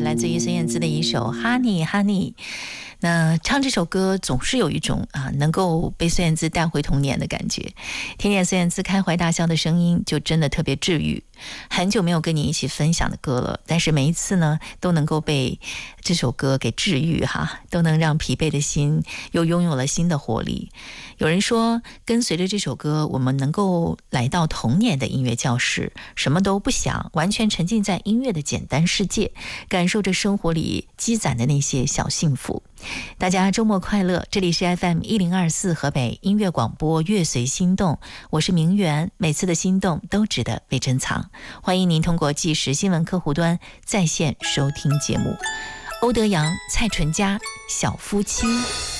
来自于孙燕姿的一首 Honey Honey。那唱这首歌总是有一种能够被孙燕姿带回童年的感觉，听见孙燕姿开怀大笑的声音就真的特别治愈。很久没有跟你一起分享的歌了，但是每一次呢都能够被这首歌给治愈都能让疲惫的心又拥有了新的活力。有人说跟随着这首歌，我们能够来到童年的音乐教室，什么都不想，完全沉浸在音乐的简单世界，感受着生活里积攒的那些小幸福。大家周末快乐，这里是 FM1024 河北音乐广播乐随心动，我是明媛，每次的心动都值得被珍藏。欢迎您通过即时新闻客户端在线收听节目。欧德阳、蔡淳佳，小夫妻。